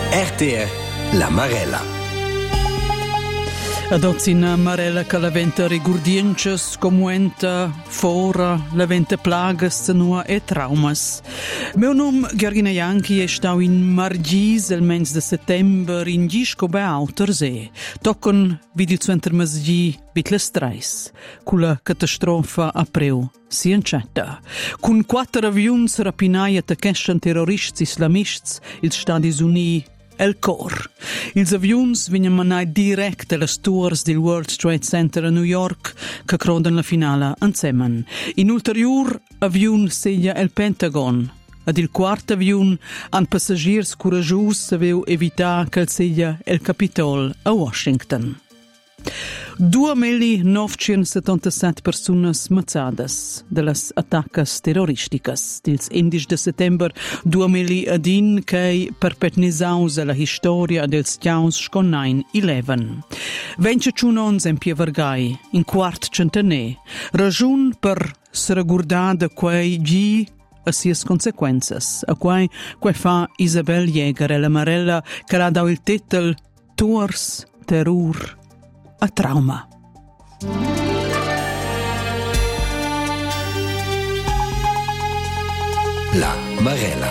RTR La Marella. Adozzina Marella che la venta rigurdiences, comuenta, fora, la venta plagas, zenua e traumas. Meu nom, Georgina Janchi, stau in Margis, il mens de settember, in Gisco be Autorsee. Toccon video zuenter masgi vit les treis, culla catastrofa a preu si encetta. Cun 4 avions rapinaia tacheschen terrorists islamists, il Stadis Uni El Cor. Ils avions vinien manai direct las tours del World Trade Center a New York che croden la finala ansemen. In ulterior avion seglia el Pentagon. Ad il quart avion han passagiers coragius saveu evitar che seglia el Capitol a Washington. 2.977 personas mazzadas de las attaccas terroristicas dils 11 de settember 2001 che perpetnisaus la historia dels tjaus scon 9/11. 21 ans en Pievargai, in quart centenè, ragiun per se regurdar de quei gi a sias consequenzas, a quei fa Isabel Jäger e la Marella che ha dau il titel Tours, Terror a trauma. La Marella.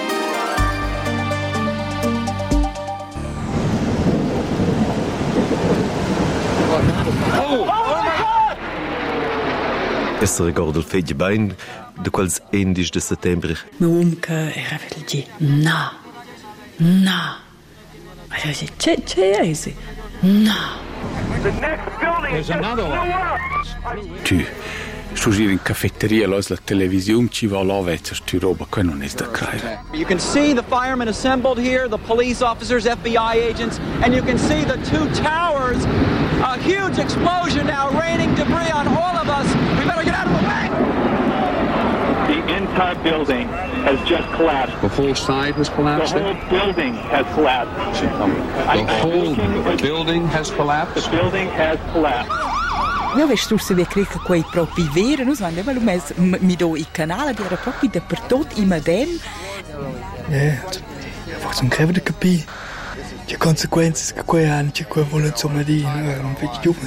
Es ricorda il fegge bain de quels 11 de settembre. Meu che era velgi. No. Allora, c'è ese. No. There's another one. Tu studivi in caffetteria, la televisione ci va là, tu roba che non è da credere. You can see the firemen assembled here, the police officers, FBI agents, and you can see the 2 towers. A huge explosion now, raining debris on all of us. We better get out of the way. The entire building has just collapsed. The whole side has collapsed? The whole building has collapsed. The whole building has collapsed? The building has collapsed. Io vedo tu se credi che quei proprio vero, non so, mi do il canale, era proprio dappertutto in Madem. Faccio un crevere capire le conseguenze che quei hanno, che quei vogliono insomma di non vedo giovani.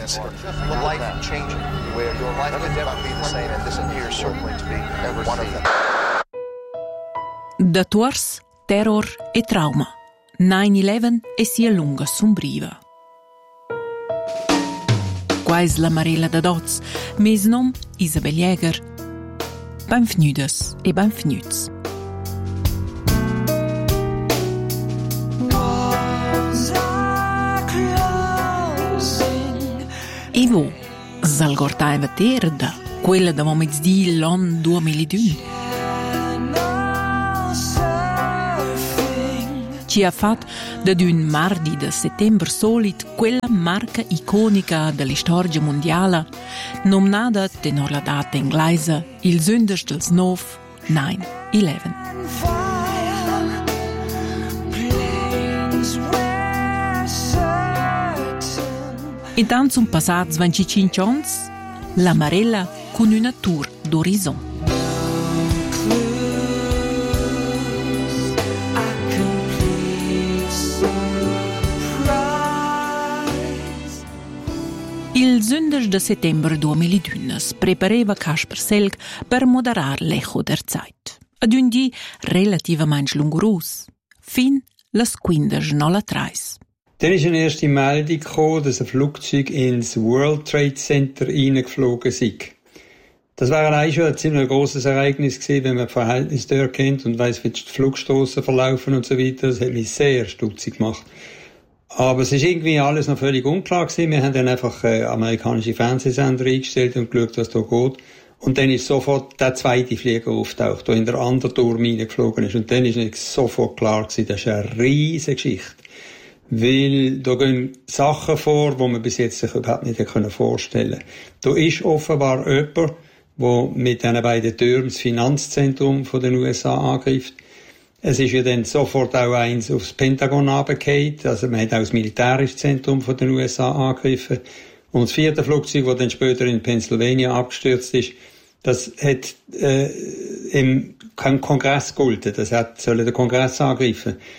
Da Tours, terror e trauma. 9/11 e sia lunga sombriva. Quais la Marella da Doz, mes nom Isabel Jäger. Benvenudas e benvenuts. E vo, s'algortaiva terda, quella da momezdi l'an 2001. Ci ha fatto da un mardi de settembre solit quella marca iconica della storia mondiale, nominata tenor la data inglese il 11 del 9/11. Intanto sono passati 25 anni, la Marella con una tour d'orizzonte. Il 11 de settembre 2001 prepareva Kasper Selg per moderar l'echo der Zeit. Ad un di relativamente lungurus, fin las 15:03. Dann ist eine erste Meldung gekommen, dass ein Flugzeug ins World Trade Center reingeflogen sei. Das wäre allein schon ein ziemlich grosses Ereignis gewesen, wenn man das Verhältnis dort kennt und weiss, wie die Flugstrassen verlaufen und so weiter. Das hat mich sehr stutzig gemacht. Aber es ist irgendwie alles noch völlig unklar gewesen. Wir haben dann einfach amerikanische Fernsehsender eingestellt und geschaut, was da geht. Und dann ist sofort der zweite Flieger auftaucht, der in der anderen Turm reingeflogen ist. Und dann ist sofort klar gewesen, das ist eine riesige Geschichte. Weil da gehen Sachen vor, die man bis jetzt sich überhaupt nicht vorstellen konnte. Da ist offenbar jemand, der mit diesen beiden Türmen das Finanzzentrum von den USA angreift. Es ist ja dann sofort auch eins aufs Pentagon runtergefallen. Also man hat auch das militärische Zentrum von den USA angegriffen. Und das 4. Flugzeug, das dann später in Pennsylvania abgestürzt ist, das hat im Kongress gegolten. Das soll den Kongress angreifen.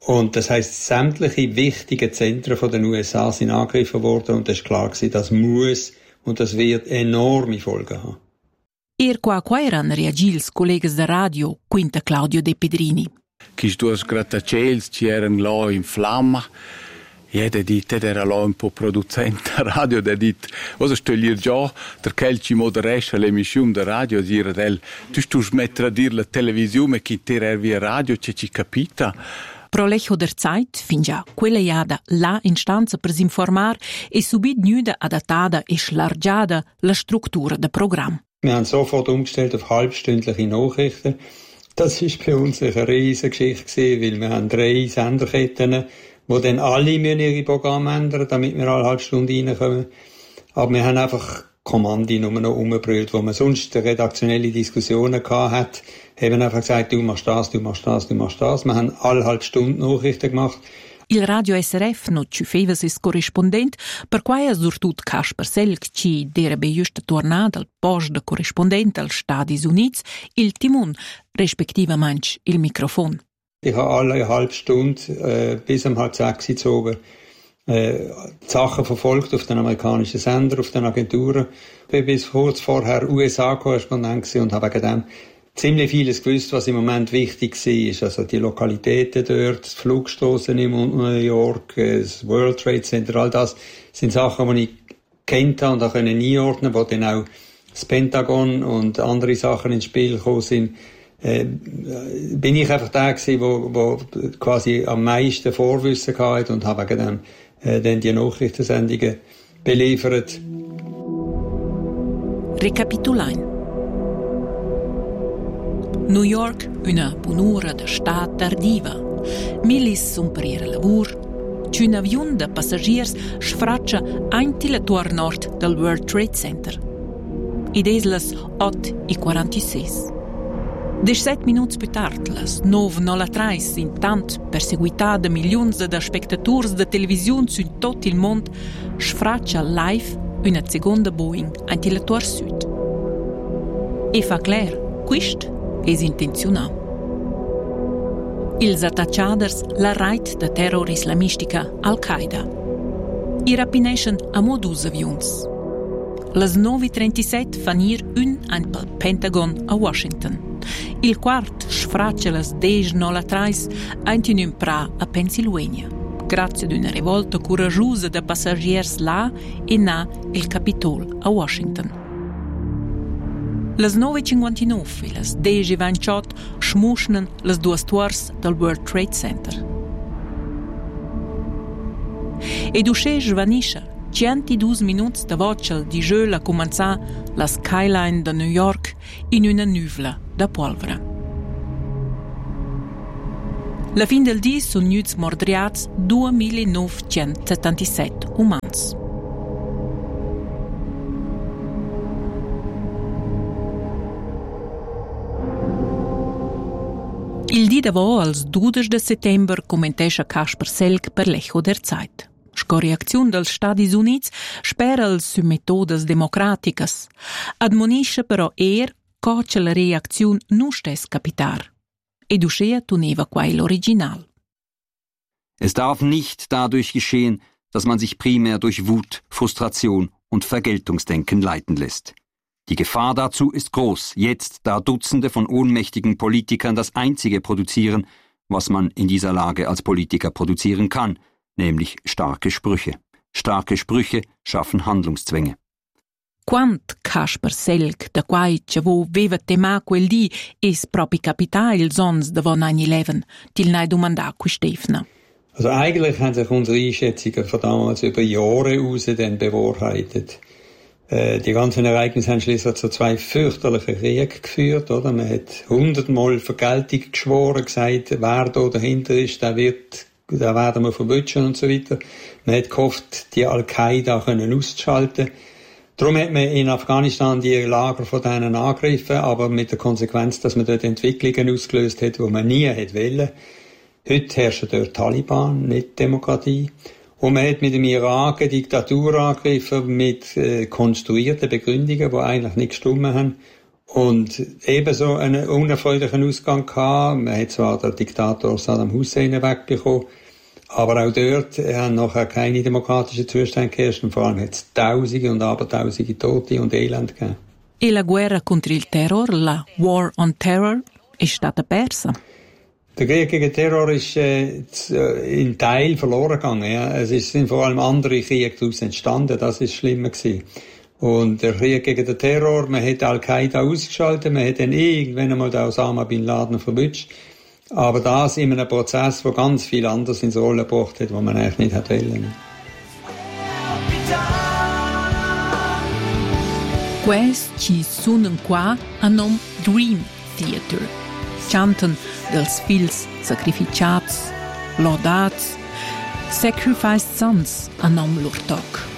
Und das heisst, sämtliche wichtige Zentren von den USA sind angegriffen worden und es ist klar gewesen, das muss und das wird enorme Folgen haben. Qua eran reagils collegas de radio, quinta Claudio De Pedrini. Quis duas grattaciels ci eran là in flamma. Jeder dit, era là un po' producente radio, der dit, cosa stöglier già, der quelci moderesce l'emissione de radio, dire del, tu stus mettere a dir la televisione, chi te ervi radio, ce ci capita. Pro l'echo der Zeit, fin già quella iada la instanza per informar e subit gnüda adattata e schlargiada la struttura del Programm. Wir haben sofort umgestellt auf halbstündliche Nachrichten. Das ist bei uns eine riesige Geschichte, weil wir haben 3 Senderketten, wo dann alle ihre Programme ändern, damit wir alle halbe Stunde reinkommen. Aber wir haben einfach Kommandi nur noch umgebrüllt, wo man sonst redaktionelle Diskussionen gehabt hat, haben einfach gesagt, du machst das, du machst das, du machst das. Wir haben alle halbe Stunde Nachrichten gemacht. Il Radio SRF non ci feva ses corrispondent, per quai ha surtut Kasper Selk, ci derebbe just tornat al post de corrispondent als Stadis Units, il timun, respektivamente il Mikrofon. Ich habe alle halbe Stunde bis um 5:30 gezogen, die Sachen verfolgt auf den amerikanischen Sender, auf den Agenturen. Ich war bis kurz vorher USA-Korrespondent und habe wegen dem ziemlich vieles gewusst, was im Moment wichtig war. Also die Lokalitäten dort, das Flugstoßen in New York, das World Trade Center, all das sind Sachen, die ich kennt habe und auch einordnen konnte, wo dann auch das Pentagon und andere Sachen ins Spiel gekommen sind. Bin ich einfach der gewesen, wo quasi am meisten Vorwissen hatte und habe wegen dem dann die Nachrichtensendungen beliefert. Recapitulain. New York, una bunura de stat tardiva. Milis sun per ir a lavur. Un avion de passagiers sfraccia ainti la tuor nord del World Trade Center. Id es las 8:46. 17 minuts più tard, las 9:03, intant perseguità de milions de spectators de televisiun su tot il mond, sfraccia live una seconda Boeing ainti la tuor sud. E fa clar, quist es intenzionau. Ils attacciaders la rait de terror islamistica Al-Qaeda. I rapineschen a mo 2 avions. Las 9:37 fanir un ein pel Pentagon a Washington. Il quart sfraccia las 10:03 ainti un pra a Pennsylvania. Grazie ad una rivolta coraggiosa de passagiers là e na il Capitol a Washington. Las 9:59 e las 10:28 smuschnen las 2 tuors del World Trade Center. Ed usce svanisce 102 minuts da voce di jeu la començà la skyline de New York in una nuvla da polvere. La fin del dì sun gnüts mordriats 2.977 umans. Il dì d'avo, als 12 de settember, commentescha Kasper Selk per l'Echo der Zeit. Sco reacziun dels Stadis Units spera els su metodas democraticas. Admonisce però che la reacziun nu stes capitar. Ed uscea tuneva quai l'original. Es darf nicht dadurch geschehen, dass man sich primär durch Wut, Frustration und Vergeltungsdenken leiten lässt. Die Gefahr dazu ist groß, jetzt, da Dutzende von ohnmächtigen Politikern das Einzige produzieren, was man in dieser Lage als Politiker produzieren kann, nämlich starke Sprüche. Starke Sprüche schaffen Handlungszwänge. Quant Kasper Selk, da quai che vo veva tema quel di, es propi capita il sons de von 9/11, til nei domanda qui Stefna. Also eigentlich haben sich unsere Einschätzungen von damals über Jahre raus dann bewahrheitet. Die ganzen Ereignisse haben schließlich zu 2 fürchterlichen Kriegen geführt, oder? Man hat 100-mal Vergeltung geschworen, gesagt, wer da dahinter ist, der werden wir verwutschen und so weiter. Man hat gehofft, die Al-Qaida auszuschalten. Darum hat man in Afghanistan die Lager von denen angegriffen, aber mit der Konsequenz, dass man dort Entwicklungen ausgelöst hat, die man nie hätte wollen. Heute herrschen dort Taliban, nicht Demokratie. Und man hat mit dem Irak eine Diktatur angegriffen mit konstruierten Begründungen, die eigentlich nicht gestimmt haben. Und ebenso einen unerfreulichen Ausgang gehabt. Man hat zwar den Diktator Saddam Hussein wegbekommen, aber auch dort haben nachher keine demokratischen Zustände geherrscht und vor allem hat es Tausende und Abertausende Tote und Elend gegeben. E la guerra contro il terror, la War on Terror, è stata persa. Der Krieg gegen Terror ist in Teil verloren gegangen. Ja. Es sind vor allem andere Kriege daraus entstanden. Das ist schlimmer gewesen. Und der Krieg gegen den Terror, man hat Al-Qaida ausgeschaltet, man hat dann irgendwann einmal den Osama Bin Laden verwünscht. Aber das in einem Prozess, der ganz viel anderes ins Rollen gebracht hat, was man eigentlich nicht hat wollen. Questi ci suonan qua a nom Dream Theater. Chanten dels fils sacrificats, lodats, sacrificed sons a nom lor toc.